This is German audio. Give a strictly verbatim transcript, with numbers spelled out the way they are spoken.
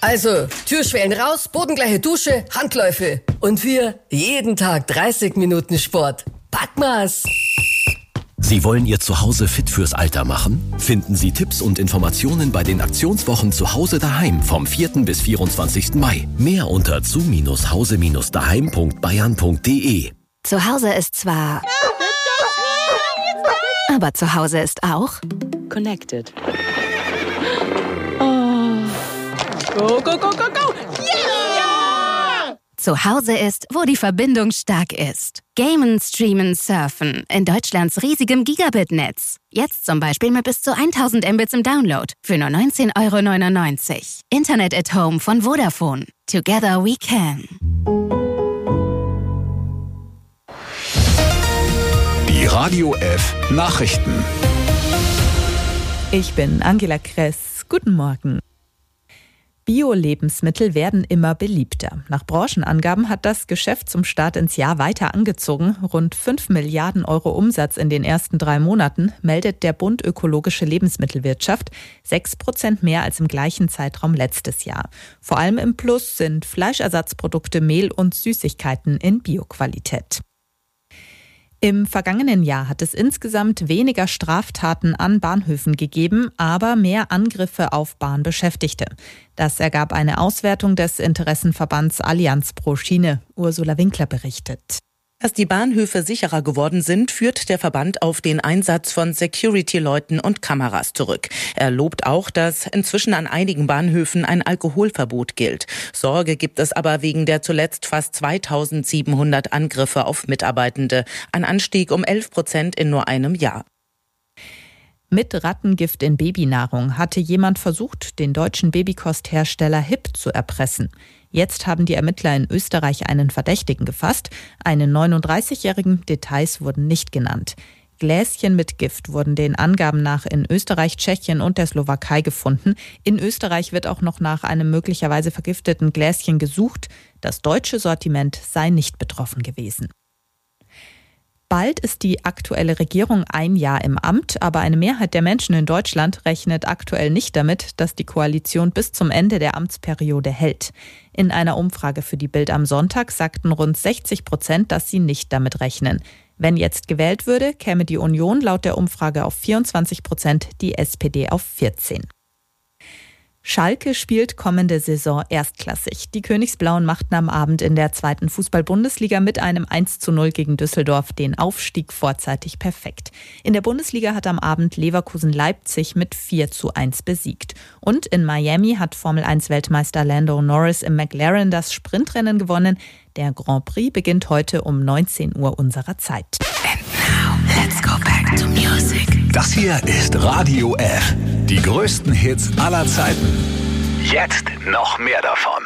Also, Türschwellen raus, bodengleiche Dusche, Handläufe. Und wir jeden Tag dreißig Minuten Sport. Packmas! Sie wollen Ihr Zuhause fit fürs Alter machen? Finden Sie Tipps und Informationen bei den Aktionswochen Zuhause daheim vom vierten bis vierundzwanzigsten Mai. Mehr unter zu hause daheim punkt bayern punkt de. Zuhause ist zwar... aber Zuhause ist auch... Connected. Oh. Go, go, go, go, go! Yeah! Zuhause ist, wo die Verbindung stark ist. Gamen, streamen, surfen. In Deutschlands riesigem Gigabit-Netz. Jetzt zum Beispiel mit bis zu tausend Mbits im Download. Für nur neunzehn Euro neunundneunzig. Internet at Home von Vodafone. Together we can. Die Radio F Nachrichten. Ich bin Angela Kress. Guten Morgen. Bio-Lebensmittel werden immer beliebter. Nach Branchenangaben hat das Geschäft zum Start ins Jahr weiter angezogen. Rund fünf Milliarden Euro Umsatz in den ersten drei Monaten, meldet der Bund Ökologische Lebensmittelwirtschaft. Sechs Prozent mehr als im gleichen Zeitraum letztes Jahr. Vor allem im Plus sind Fleischersatzprodukte, Mehl und Süßigkeiten in Bioqualität. Im vergangenen Jahr hat es insgesamt weniger Straftaten an Bahnhöfen gegeben, aber mehr Angriffe auf Bahnbeschäftigte. Das ergab eine Auswertung des Interessenverbands Allianz pro Schiene. Ursula Winkler berichtet. Dass die Bahnhöfe sicherer geworden sind, führt der Verband auf den Einsatz von Security-Leuten und Kameras zurück. Er lobt auch, dass inzwischen an einigen Bahnhöfen ein Alkoholverbot gilt. Sorge gibt es aber wegen der zuletzt fast zweitausendsiebenhundert Angriffe auf Mitarbeitende. Ein Anstieg um elf Prozent in nur einem Jahr. Mit Rattengift in Babynahrung hatte jemand versucht, den deutschen Babykosthersteller Hipp zu erpressen. Jetzt haben die Ermittler in Österreich einen Verdächtigen gefasst. Einen neununddreißigjährigen, Details wurden nicht genannt. Gläschen mit Gift wurden den Angaben nach in Österreich, Tschechien und der Slowakei gefunden. In Österreich wird auch noch nach einem möglicherweise vergifteten Gläschen gesucht. Das deutsche Sortiment sei nicht betroffen gewesen. Bald ist die aktuelle Regierung ein Jahr im Amt, aber eine Mehrheit der Menschen in Deutschland rechnet aktuell nicht damit, dass die Koalition bis zum Ende der Amtsperiode hält. In einer Umfrage für die Bild am Sonntag sagten rund sechzig Prozent, dass sie nicht damit rechnen. Wenn jetzt gewählt würde, käme die Union laut der Umfrage auf vierundzwanzig Prozent, die S P D auf vierzehn. Schalke spielt kommende Saison erstklassig. Die Königsblauen machten am Abend in der zweiten Fußball-Bundesliga mit einem eins zu null gegen Düsseldorf den Aufstieg vorzeitig perfekt. In der Bundesliga hat am Abend Leverkusen Leipzig mit vier zu eins besiegt. Und in Miami hat Formel eins Weltmeister Lando Norris im McLaren das Sprintrennen gewonnen. Der Grand Prix beginnt heute um neunzehn Uhr unserer Zeit. And now, let's go back to music. Das hier ist Radio F. Die größten Hits aller Zeiten. Jetzt noch mehr davon.